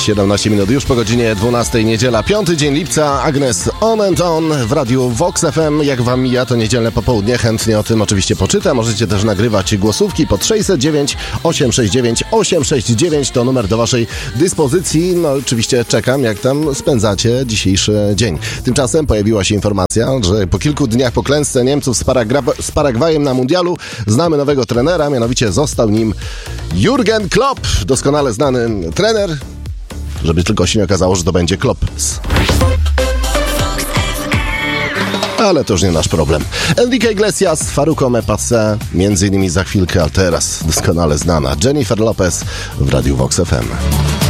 17 minut już po godzinie 12, niedziela, 5 dzień lipca. Agnes On and On w radiu Vox FM. Jak wam mija to niedzielne popołudnie, chętnie o tym oczywiście poczytam. Możecie też nagrywać głosówki pod 609 869 869. To numer do waszej dyspozycji. No oczywiście czekam, jak tam spędzacie dzisiejszy dzień. Tymczasem pojawiła się informacja, że po kilku dniach po klęsce Niemców z Paragwajem na mundialu znamy nowego trenera, mianowicie został nim Jurgen Klopp, doskonale znany trener, żeby tylko się nie okazało, że to będzie Klopps. Ale to już nie nasz problem. Enrique Iglesias, Farruko Me Passe, między innymi za chwilkę, a teraz doskonale znana Jennifer Lopez w radiu Vox FM.